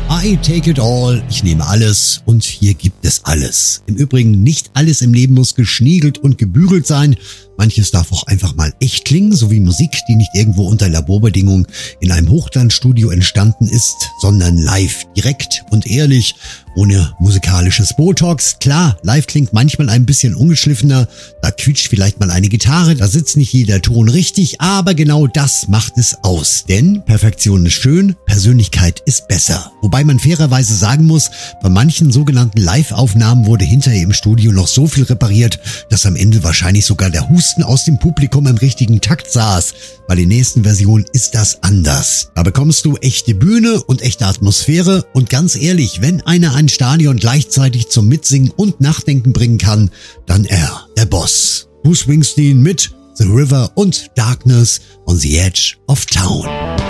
I take it all, ich nehme alles und hier gibt es alles. Im Übrigen, nicht alles im Leben muss geschniegelt und gebügelt sein. Manches darf auch einfach mal echt klingen, so wie Musik, die nicht irgendwo unter Laborbedingungen in einem Hochglanzstudio entstanden ist, sondern live, direkt und ehrlich, ohne musikalisches Botox. Klar, live klingt manchmal ein bisschen ungeschliffener, da quietscht vielleicht mal eine Gitarre, da sitzt nicht jeder Ton richtig, aber genau das macht es aus. Denn Perfektion ist schön, Persönlichkeit ist besser. Wobei man fairerweise sagen muss, bei manchen sogenannten Live-Aufnahmen wurde hinterher im Studio noch so viel repariert, dass am Ende wahrscheinlich sogar der Husten aus dem Publikum im richtigen Takt saß. Bei der nächsten Version ist das anders. Da bekommst du echte Bühne und echte Atmosphäre und ganz ehrlich, wenn einer ein Stadion gleichzeitig zum Mitsingen und Nachdenken bringen kann, dann er, der Boss. Bruce Springsteen mit The River und Darkness on the Edge of Town.